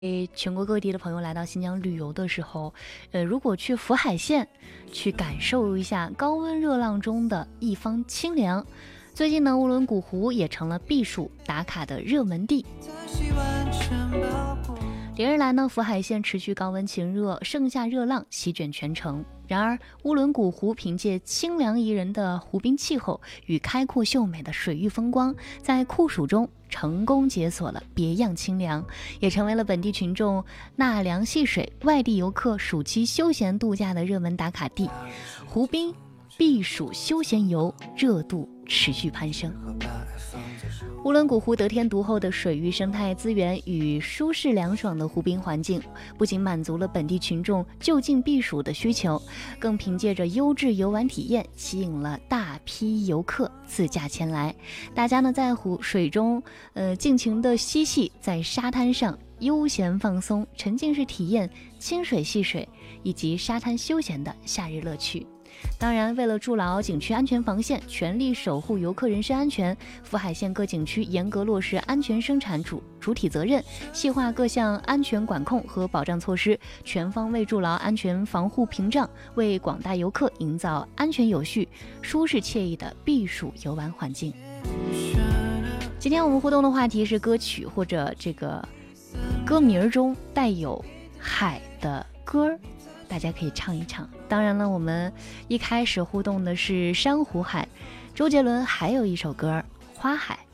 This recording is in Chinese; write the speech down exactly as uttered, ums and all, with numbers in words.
诶，全国各地的朋友来到新疆旅游的时候，呃，如果去福海县，去感受一下高温热浪中的一方清凉。最近呢，乌伦古湖也成了避暑打卡的热门地。连日来呢，福海县持续高温晴热，盛夏热浪席卷全城。然而，乌伦古湖凭借清凉宜人的湖滨气候与开阔秀美的水域风光，在酷暑中成功解锁了别样清凉，也成为了本地群众纳凉戏水、外地游客暑期休闲度假的热门打卡地。湖滨避暑休闲游热度持续攀升。乌伦古湖得天独厚的水域生态资源与舒适凉爽的湖滨环境，不仅满足了本地群众就近避暑的需求，更凭借着优质游玩体验吸引了大批游客自驾前来。大家呢在湖水中呃尽情的嬉戏，在沙滩上悠闲放松，沉浸式体验清水戏水以及沙滩休闲的夏日乐趣。当然，为了筑牢景区安全防线，全力守护游客人身安全，福海县各景区严格落实安全生产主主体责任，细化各项安全管控和保障措施，全方位筑牢安全防护屏障，为广大游客营造安全有序、舒适惬意的避暑游玩环境。今天我们互动的话题是歌曲或者这个歌名中带有海的歌，大家可以唱一唱。当然了，我们一开始互动的是珊瑚海，周杰伦还有一首歌《花海》。